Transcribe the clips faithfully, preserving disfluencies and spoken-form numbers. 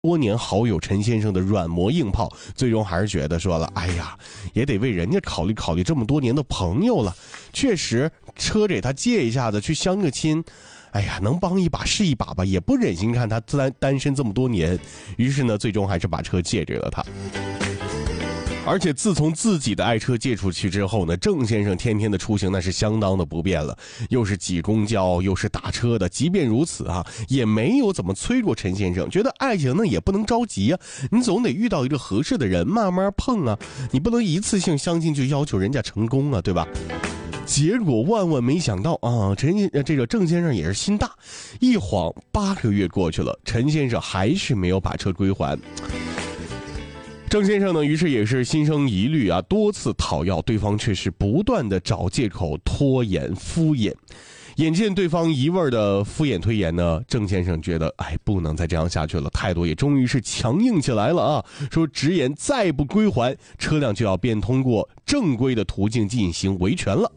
多年好友陈先生的软磨硬泡，最终还是觉得说了，哎呀，也得为人家考虑考虑这么多年的朋友了。确实，车给他借一下子去相个亲，哎呀，能帮一把是一把吧，也不忍心看他单单身这么多年。于是呢，最终还是把车借给了他。而且自从自己的爱车借出去之后呢，郑先生天天的出行那是相当的不便了，又是挤公交又是打车的。即便如此啊，也没有怎么催过陈先生，觉得爱情呢也不能着急啊，你总得遇到一个合适的人慢慢碰啊，你不能一次性相亲就要求人家成功啊，对吧？结果万万没想到啊，陈这个郑先生也是心大，一晃八个月过去了，陈先生还是没有把车归还。郑先生呢，于是也是心生疑虑啊，多次讨要，对方却是不断的找借口拖延敷衍。眼见对方一味的敷衍推延呢，郑先生觉得哎，不能再这样下去了，态度也终于是强硬起来了啊，说直言再不归还，车辆就要变通过正规的途径进行维权了。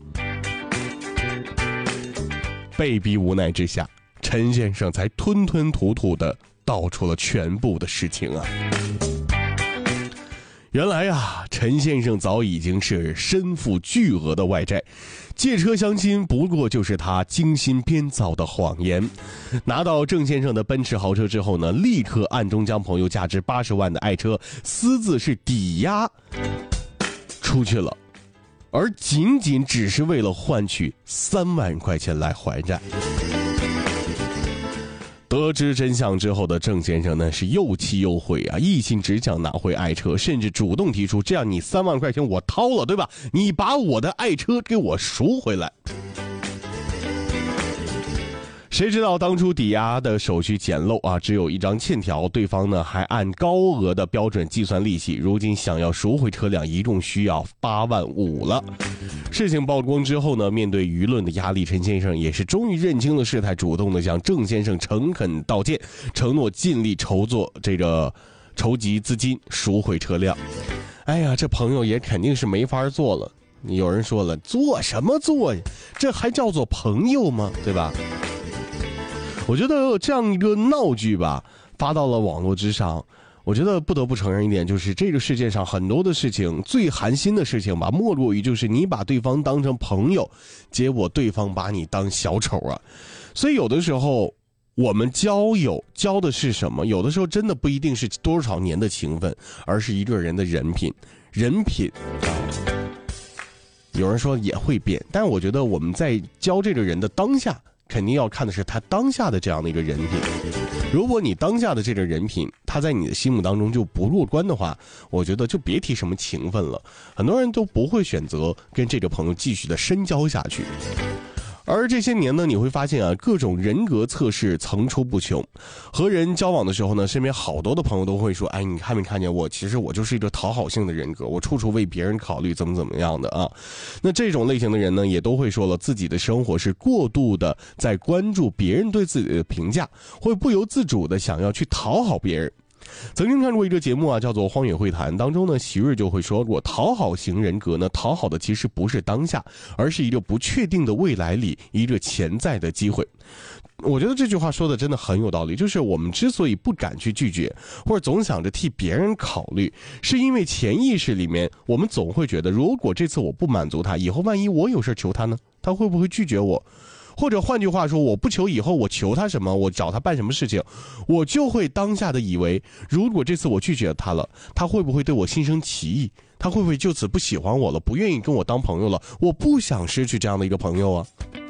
被逼无奈之下，陈先生才吞吞吐吐的道出了全部的事情啊。原来啊，陈先生早已经是身负巨额的外债，借车相亲不过就是他精心编造的谎言。拿到郑先生的奔驰豪车之后呢，立刻暗中将朋友价值八十万的爱车私自是抵押出去了，而仅仅只是为了换取三万块钱来还债。得知真相之后的郑先生呢，是又气又悔啊，一心只想拿回爱车，甚至主动提出，这样你三万块钱我掏了，对吧？你把我的爱车给我赎回来。谁知道当初抵押的手续简陋啊，只有一张欠条，对方呢还按高额的标准计算利息，如今想要赎回车辆，一共需要八万五了。事情曝光之后呢，面对舆论的压力，陈先生也是终于认清了事态，主动的向郑先生诚恳道歉，承诺尽力筹作这个筹集资金赎回车辆。哎呀，这朋友也肯定是没法做了。有人说了，做什么做呀？这还叫做朋友吗？对吧？我觉得这样一个闹剧吧，发到了网络之上，我觉得不得不承认一点，就是这个世界上很多的事情，最寒心的事情吧，莫过于就是你把对方当成朋友，结果对方把你当小丑啊。所以有的时候我们交友交的是什么，有的时候真的不一定是多少年的情分，而是一个人的人品。人品啊，有人说也会变，但是我觉得我们在交这个人的当下，肯定要看的是他当下的这样的一个人品。如果你当下的这个人品他在你的心目当中就不入关的话，我觉得就别提什么情分了，很多人都不会选择跟这个朋友继续的深交下去。而这些年呢，你会发现啊，各种人格测试层出不穷。和人交往的时候呢，身边好多的朋友都会说，哎，你看没看见我？其实我就是一个讨好性的人格，我处处为别人考虑，怎么怎么样的啊。那这种类型的人呢，也都会说了，自己的生活是过度的在关注别人对自己的评价，会不由自主的想要去讨好别人。曾经看过一个节目啊，叫做《荒野会谈》，当中呢，席瑞就会说过，讨好型人格呢，讨好的其实不是当下，而是一个不确定的未来里一个潜在的机会。我觉得这句话说的真的很有道理，就是我们之所以不敢去拒绝，或者总想着替别人考虑，是因为潜意识里面我们总会觉得，如果这次我不满足他，以后万一我有事求他呢，他会不会拒绝我？或者换句话说，我不求以后我求他什么，我找他办什么事情，我就会当下的以为，如果这次我拒绝他了，他会不会对我心生歧义？他会不会就此不喜欢我了，不愿意跟我当朋友了？我不想失去这样的一个朋友啊。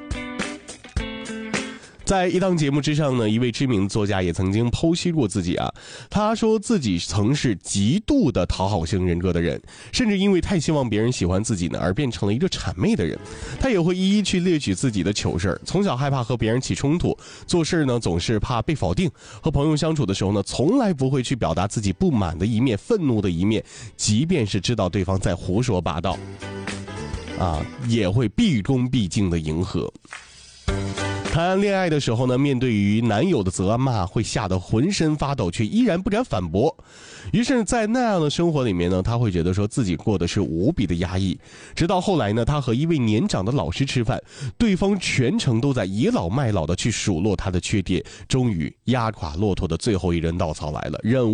在一档节目之上呢，一位知名作家也曾经剖析过自己啊，他说自己曾是极度的讨好型人格的人，甚至因为太希望别人喜欢自己呢，而变成了一个谄媚的人。他也会一一去列举自己的糗事，从小害怕和别人起冲突，做事呢总是怕被否定，和朋友相处的时候呢，从来不会去表达自己不满的一面、愤怒的一面，即便是知道对方在胡说八道，啊，也会毕恭毕敬的迎合。 谈恋爱的时候呢，面对于男友的责骂，会吓得浑身发抖，却依然不敢反驳。于是在那样的生活里面呢，他会觉得说自己过得是无比的压抑。直到后来呢，他和一位年长的老师吃饭，对方全程都在倚老卖老的去数落他的缺点，终于压垮骆驼的最后一根稻草来了，任务